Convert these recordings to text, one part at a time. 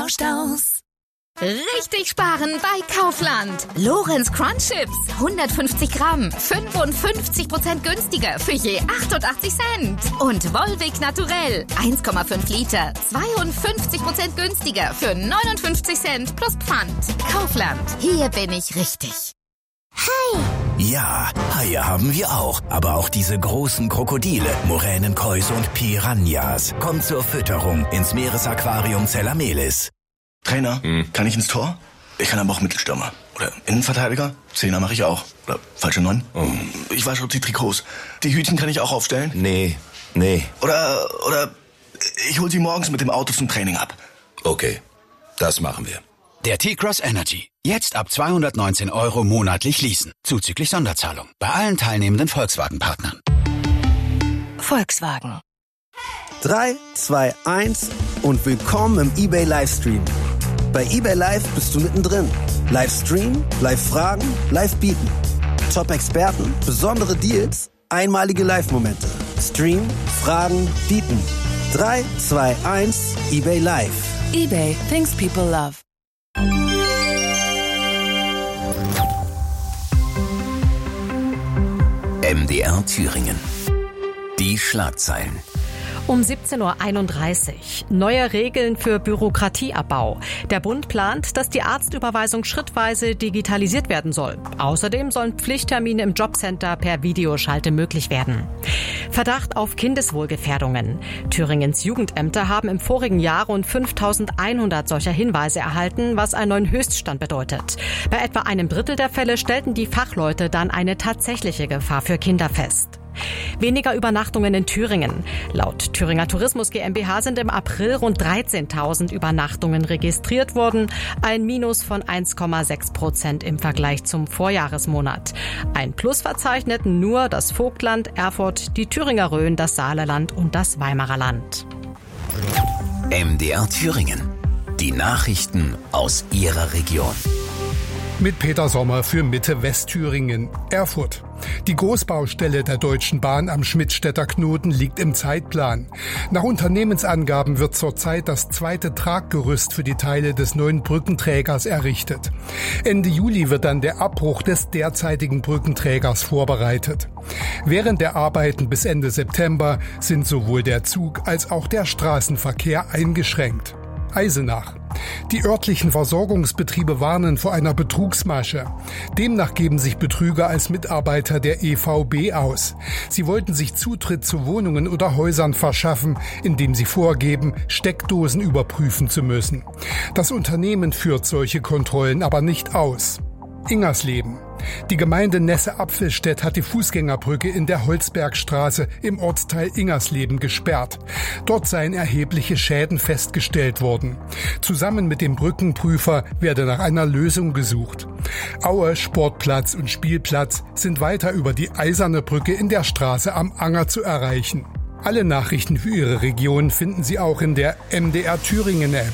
Staustaus. Richtig sparen bei Kaufland. Lorenz Crunch Chips, 150 Gramm, 55% günstiger für je 88 Cent. Und Volvic Naturell, 1,5 Liter, 52% günstiger für 59 Cent plus Pfand. Kaufland, hier bin ich richtig. Hai! Ja, Haie haben wir auch. Aber auch diese großen Krokodile, Moränenkäuse und Piranhas. Kommt zur Fütterung ins Meeresaquarium Zellamelis. Trainer, kann ich ins Tor? Ich kann aber auch Mittelstürmer. Oder Innenverteidiger? Zehner mache ich auch. Oder falsche 9. Ich wasche die Trikots. Die Hütchen kann ich auch aufstellen? Nee. Oder ich hol sie morgens mit dem Auto zum Training ab. Okay, das machen wir. Der T-Cross Energy. Jetzt ab 219 € monatlich leasen. Zuzüglich Sonderzahlung. Bei allen teilnehmenden Volkswagen-Partnern. Volkswagen. 3, 2, 1 und willkommen im eBay Livestream. Bei eBay Live bist du mittendrin. Livestream, Live-Fragen, Live-Bieten. Top-Experten, besondere Deals, einmalige Live-Momente. Stream, Fragen, Bieten. 3, 2, 1, eBay Live. eBay, things people love. MDR Thüringen. Die Schlagzeilen. Um 17:31 Uhr. Neue Regeln für Bürokratieabbau. Der Bund plant, dass die Arztüberweisung schrittweise digitalisiert werden soll. Außerdem sollen Pflichttermine im Jobcenter per Videoschalte möglich werden. Verdacht auf Kindeswohlgefährdungen. Thüringens Jugendämter haben im vorigen Jahr rund 5.100 solcher Hinweise erhalten, was einen neuen Höchststand bedeutet. Bei etwa einem Drittel der Fälle stellten die Fachleute dann eine tatsächliche Gefahr für Kinder fest. Weniger Übernachtungen in Thüringen. Laut Thüringer Tourismus GmbH sind im April rund 13.000 Übernachtungen registriert worden, ein Minus von 1,6% im Vergleich zum Vorjahresmonat. Ein Plus verzeichneten nur das Vogtland, Erfurt, die Thüringer Rhön, das Saarland und das Weimarer Land. MDR Thüringen. Die Nachrichten aus Ihrer Region. Mit Peter Sommer für Mitte Westthüringen, Erfurt. Die Großbaustelle der Deutschen Bahn am Schmidtstädter Knoten liegt im Zeitplan. Nach Unternehmensangaben wird zurzeit das zweite Traggerüst für die Teile des neuen Brückenträgers errichtet. Ende Juli wird dann der Abbruch des derzeitigen Brückenträgers vorbereitet. Während der Arbeiten bis Ende September sind sowohl der Zug- als auch der Straßenverkehr eingeschränkt. Eisenach. Die örtlichen Versorgungsbetriebe warnen vor einer Betrugsmasche. Demnach geben sich Betrüger als Mitarbeiter der EVB aus. Sie wollten sich Zutritt zu Wohnungen oder Häusern verschaffen, indem sie vorgeben, Steckdosen überprüfen zu müssen. Das Unternehmen führt solche Kontrollen aber nicht aus. Ingersleben. Die Gemeinde Nesse-Apfelstedt hat die Fußgängerbrücke in der Holzbergstraße im Ortsteil Ingersleben gesperrt. Dort seien erhebliche Schäden festgestellt worden. Zusammen mit dem Brückenprüfer werde nach einer Lösung gesucht. Aue, Sportplatz und Spielplatz sind weiter über die Eiserne Brücke in der Straße am Anger zu erreichen. Alle Nachrichten für Ihre Region finden Sie auch in der MDR Thüringen App.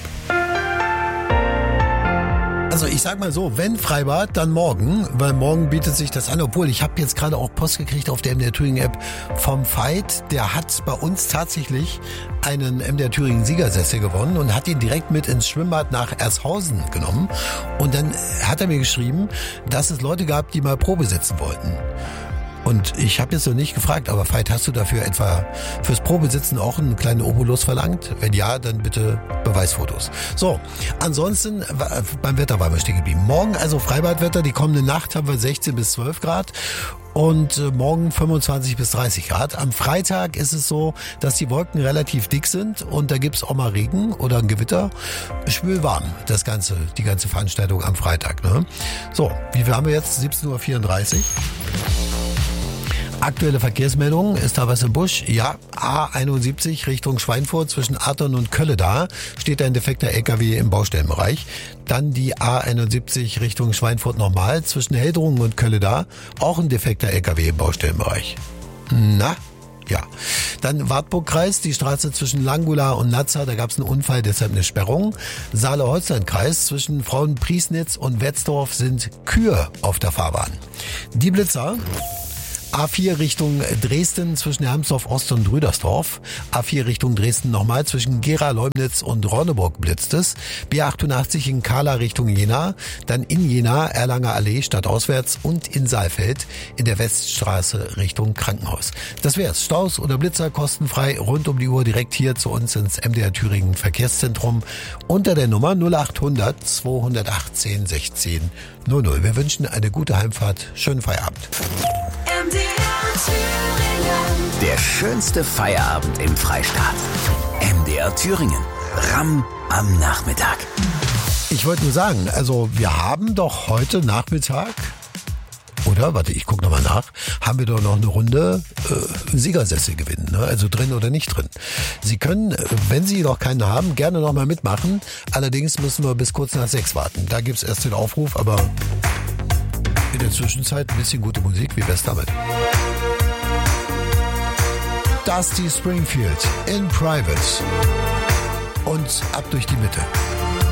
Also ich sag mal so, wenn Freibad, dann morgen, weil morgen bietet sich das an. Obwohl, ich habe jetzt gerade auch Post gekriegt auf der MDR Thüringen App vom Veit. Der hat bei uns tatsächlich einen MDR Thüringen Siegersessel gewonnen und hat ihn direkt mit ins Schwimmbad nach Ershausen genommen. Und dann hat er mir geschrieben, dass es Leute gab, die mal Probe sitzen wollten. Und ich habe jetzt noch nicht gefragt, aber Veit, hast du dafür etwa fürs Probesitzen auch einen kleinen Obolus verlangt? Wenn ja, dann bitte Beweisfotos. So, ansonsten beim Wetter waren wir stehen geblieben. Morgen also Freibadwetter, die kommende Nacht haben wir 16 bis 12 Grad. Und morgen 25 bis 30 Grad. Am Freitag ist es so, dass die Wolken relativ dick sind und da gibt's auch mal Regen oder ein Gewitter. Schwülwarm, die ganze Veranstaltung am Freitag. Ne? So, wie viel haben wir jetzt? 17:34 Uhr. Aktuelle Verkehrsmeldung, ist da was im Busch? Ja, A71 Richtung Schweinfurt zwischen Adern und Kölle da, steht ein defekter LKW im Baustellenbereich. Dann die A71 Richtung Schweinfurt nochmal zwischen Heldrungen und Kölle da, auch ein defekter LKW im Baustellenbereich. Na? Ja. Dann Wartburg-Kreis, die Straße zwischen Langula und Nazza, da gab es einen Unfall, deshalb eine Sperrung. Saale-Holstein-Kreis zwischen Frauenpriesnitz und Wetzdorf sind Kühe auf der Fahrbahn. Die Blitzer. A4 Richtung Dresden zwischen Hermsdorf Ost und Rüdersdorf. A4 Richtung Dresden nochmal zwischen Gera, Leumnitz und Ronneburg blitzt es. B88 in Kahla Richtung Jena. Dann in Jena, Erlanger Allee stadtauswärts und in Saalfeld in der Weststraße Richtung Krankenhaus. Das wär's. Staus oder Blitzer kostenfrei rund um die Uhr direkt hier zu uns ins MDR Thüringen Verkehrszentrum unter der Nummer 0800 218 16 00. Wir wünschen eine gute Heimfahrt. Schönen Feierabend. Der schönste Feierabend im Freistaat. MDR Thüringen. Ramm am Nachmittag. Ich wollte nur sagen, also wir haben doch heute Nachmittag, oder, warte, ich gucke nochmal nach, haben wir doch noch eine Runde Siegersessel gewinnen, ne? Also drin oder nicht drin. Sie können, wenn Sie noch keinen haben, gerne nochmal mitmachen. Allerdings müssen wir bis kurz nach 6 warten. Da gibt's erst den Aufruf, aber in der Zwischenzeit ein bisschen gute Musik. Wie wär's damit? Dusty Springfield in Private und ab durch die Mitte.